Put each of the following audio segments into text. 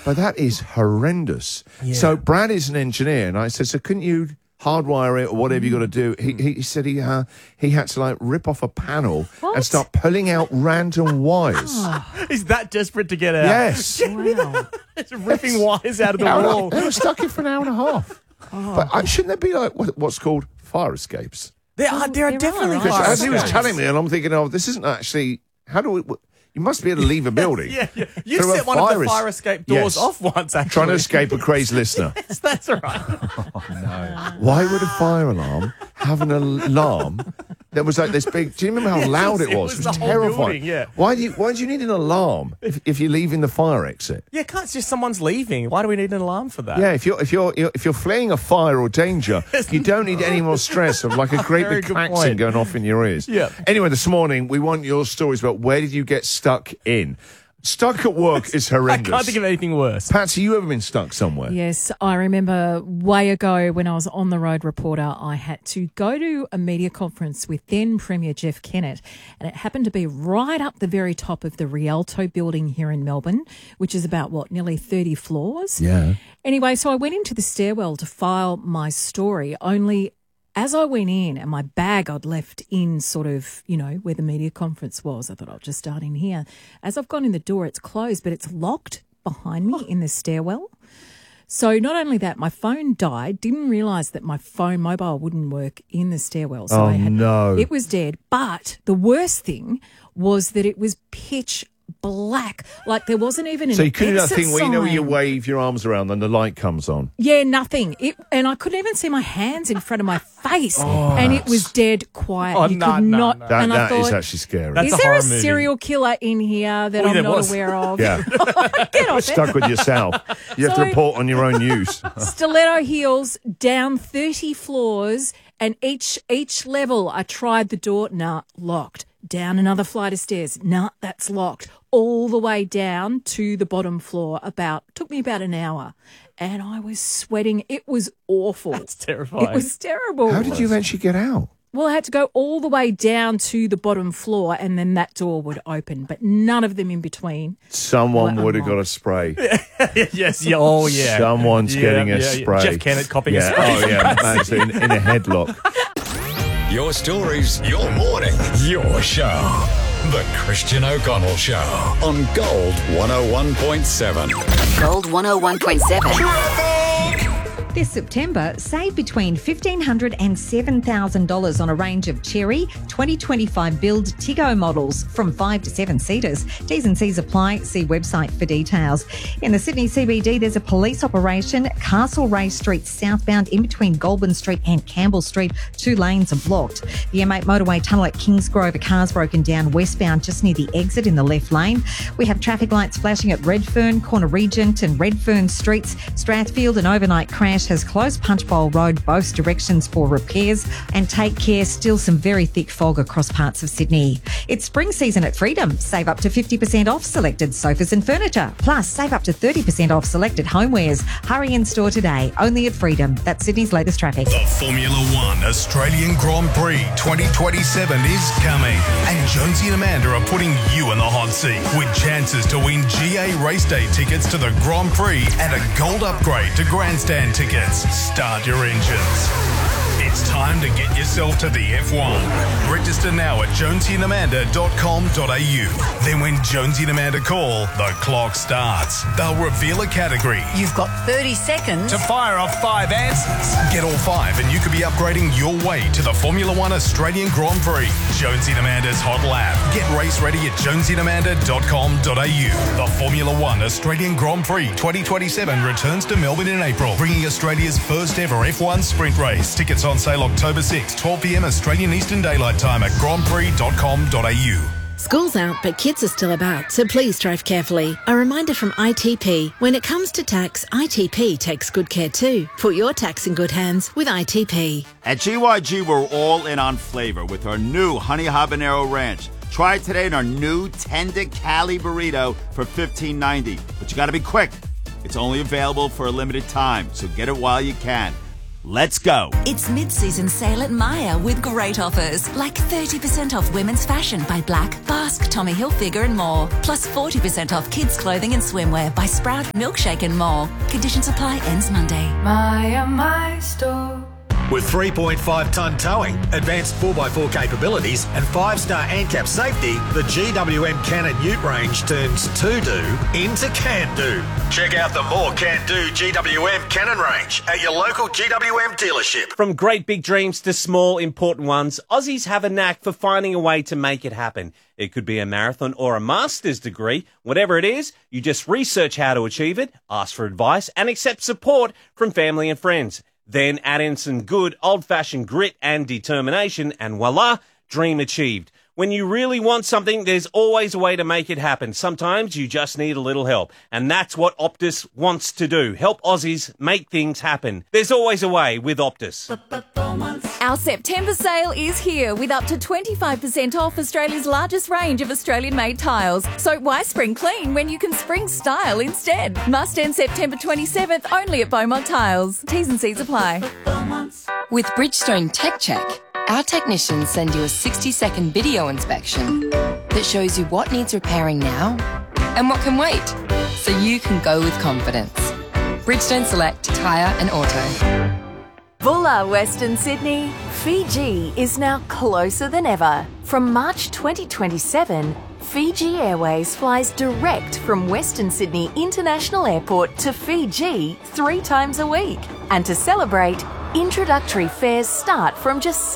But that is horrendous. Yeah. So Brad is an engineer, and I said, so couldn't you hardwire it or whatever you got to do? He said he had to like rip off a panel and start pulling out random wires. He's that desperate to get out. Yes. Wow. It's ripping wires out of the wall. They were stuck in for an hour and a half. But shouldn't there be like what's called fire escapes? There are definitely There are. fire As he was escapes. telling me, and I'm thinking, oh, this isn't actually. How do we? You must be able to leave a building. Yeah. You through a set one of the fire escape doors Yes. off once, actually. Trying to escape a crazed listener. Yes, that's all right. Why would a fire alarm have an alarm that was like this big? Do you remember how loud it was? It the was whole terrifying. building, yeah. Why do you need an alarm if you're leaving the fire exit? Yeah, can't it's just someone's leaving. Why do we need an alarm for that? Yeah, if you're fleeing a fire or danger, you don't need any more stress of like a great Very big good klaxon point. going off in your ears. Yeah. Anyway, this morning we want your stories about where did you get stuck in. Stuck at work is I horrendous. can't think of anything worse. Patsy, you ever been stuck somewhere? Yes, I remember way ago when I was on the road reporter, I had to go to a media conference with then Premier Jeff Kennett, and it happened to be right up the very top of the Rialto building here in Melbourne, which is about, nearly 30 floors? Yeah. Anyway, so I went into the stairwell to file my story, only as I went in and my bag I'd left in sort of, where the media conference was, I thought I'll just start in here. As I've gone in the door, it's closed, but it's locked behind me in the stairwell. So not only that, my phone died, didn't realise that my phone mobile wouldn't work in the stairwell. So no. It was dead. But the worst thing was that it was pitch black. Like there wasn't even an So you couldn't do that exit thing where you sign. wave your arms around and the light comes on. Yeah, nothing. And I couldn't even see my hands in front of my face. And it was dead quiet. Oh, you no, could no, not. no. And I That is thought, actually scary. That's is a there a horror movie. serial killer in here that Oh, I'm there not was. aware of? Yeah. Get off it. Stuck with yourself. You have to So- report on your own news. Stiletto heels down 30 floors, and each level I tried the door. Nah, locked. Down another flight of stairs. Nah, that's locked. All the way down to the bottom floor. Took me about an hour. And I was sweating. It was awful. It's terrifying. It was terrible. How did you eventually get out? Well, I had to go all the way down to the bottom floor, and then that door would open, but none of them in between. Someone Well, would have I'm got a spray. Yes. Yeah. Oh, yeah. Someone's getting a spray. Jeff Kennett copying a Yeah. spray. Oh, yeah. Man's in a headlock. Your stories, your morning, your show. The Christian O'Connell Show on Gold 101.7. Gold 101.7. This September, save between $1,500 and $7,000 on a range of Chery 2025 build Tiggo models from 5 to 7 seaters. T's and C's apply. See website for details. In the Sydney CBD, there's a police operation. Castlereagh Street southbound in between Goulburn Street and Campbell Street. 2 lanes are blocked. The M8 motorway tunnel at Kingsgrove, a car's broken down westbound just near the exit in the left lane. We have traffic lights flashing at Redfern, Corner Regent and Redfern Streets. Strathfield, an overnight crash has closed Punchbowl Road both directions for repairs. And take care, still some very thick fog across parts of Sydney. It's spring season at Freedom. Save up to 50% off selected sofas and furniture. Plus, save up to 30% off selected homewares. Hurry in store today, only at Freedom. That's Sydney's latest traffic. The Formula One Australian Grand Prix 2027 is coming, and Jonesy and Amanda are putting you in the hot seat with chances to win GA race day tickets to the Grand Prix and a gold upgrade to grandstand tickets. Start your engines. It's time to get yourself to the F1. Register now at jonesyandamanda.com.au. Then when Jonesy and Amanda call, the clock starts. They'll reveal a category. You've got 30 seconds. To fire off 5 answers. Get all 5 and you could be upgrading your way to the Formula One Australian Grand Prix. Jonesy and Amanda's Hot Lap. Get race ready at jonesyandamanda.com.au. The Formula One Australian Grand Prix 2027 returns to Melbourne in April, bringing Australia's first ever F1 sprint race. Tickets on sale October 6, 12 p.m. Australian Eastern Daylight Time at grandprix.com.au. School's out, but kids are still about, so please drive carefully. A reminder from ITP. When it comes to tax, ITP takes good care too. Put your tax in good hands with ITP. At GYG, we're all in on flavor with our new Honey Habanero Ranch. Try it today in our new Tender Cali Burrito for $15.90. But you got to be quick. It's only available for a limited time, so get it while you can. Let's go. It's mid-season sale at Myer with great offers, like 30% off women's fashion by Black, Basque, Tommy Hilfiger and more. Plus 40% off kids' clothing and swimwear by Sprout, Milkshake and more. Conditions apply, ends Monday. Myer, my store. With 3.5-tonne towing, advanced 4x4 capabilities and 5-star ANCAP safety, the GWM Cannon Ute range turns to-do into can-do. Check out the more can-do GWM Cannon range at your local GWM dealership. From great big dreams to small important ones, Aussies have a knack for finding a way to make it happen. It could be a marathon or a master's degree. Whatever it is, you just research how to achieve it, ask for advice and accept support from family and friends. Then add in some good old-fashioned grit and determination and voila, dream achieved. When you really want something, there's always a way to make it happen. Sometimes you just need a little help. And that's what Optus wants to do. Help Aussies make things happen. There's always a way with Optus. Our September sale is here with up to 25% off Australia's largest range of Australian-made tiles. So why spring clean when you can spring style instead? Must end September 27th only at Beaumont Tiles. T's and C's apply. With Bridgestone Tech Check, our technicians send you a 60-second video inspection that shows you what needs repairing now and what can wait, so you can go with confidence. Bridgestone Select Tyre and Auto. Bulla, Western Sydney. Fiji is now closer than ever. From March 2027, Fiji Airways flies direct from Western Sydney International Airport to Fiji 3 times a week. And to celebrate, introductory fares start from just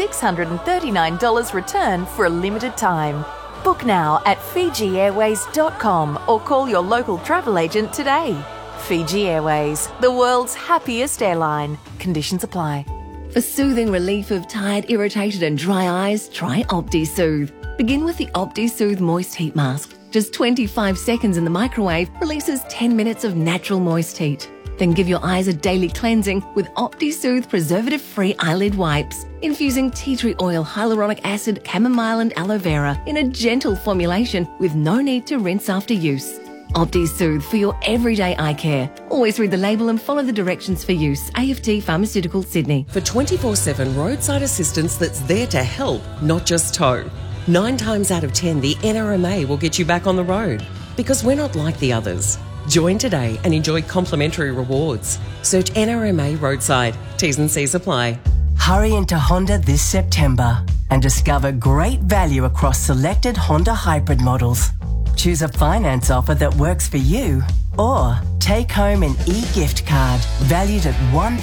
$639 return for a limited time. Book now at FijiAirways.com or call your local travel agent today. Fiji Airways, the world's happiest airline. Conditions apply. For soothing relief of tired, irritated and dry eyes, try OptiSoothe. Begin with the OptiSoothe Moist Heat Mask. Just 25 seconds in the microwave releases 10 minutes of natural moist heat. Then give your eyes a daily cleansing with OptiSoothe preservative-free eyelid wipes, infusing tea tree oil, hyaluronic acid, chamomile and aloe vera in a gentle formulation with no need to rinse after use. OptiSoothe for your everyday eye care. Always read the label and follow the directions for use. AFT Pharmaceutical Sydney. For 24/7 roadside assistance that's there to help, not just tow. 9 times out of 10, the NRMA will get you back on the road because we're not like the others. Join today and enjoy complimentary rewards. Search NRMA Roadside. T's and C's apply. Hurry into Honda this September and discover great value across selected Honda hybrid models. Choose a finance offer that works for you or take home an e-gift card valued at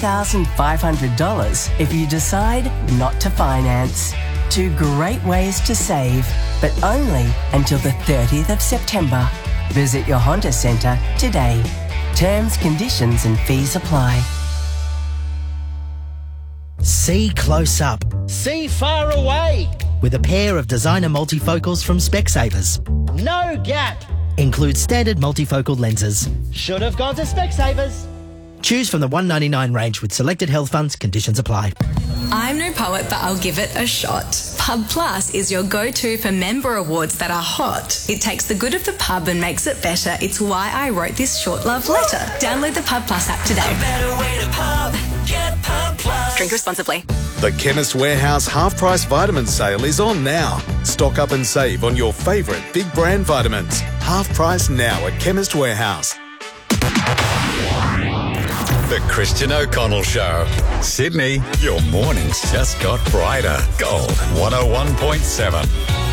$1,500 if you decide not to finance. 2 great ways to save, but only until the 30th of September. Visit your Honda Centre today. Terms, conditions and fees apply. See close up. See far away. With a pair of designer multifocals from Specsavers. No gap. Includes standard multifocal lenses. Should have gone to Specsavers. Choose from the $199 range with selected health funds. Conditions apply. I'm no poet, but I'll give it a shot. Pub Plus is your go-to for member awards that are hot. It takes the good of the pub and makes it better. It's why I wrote this short love letter. Download the Pub Plus app today. A better way to pub. Get Pub Plus. Drink responsibly. The Chemist Warehouse half-price vitamin sale is on now. Stock up and save on your favourite big brand vitamins. Half price now at Chemist Warehouse. The Christian O'Connell Show. Sydney, your mornings just got brighter. Gold 101.7.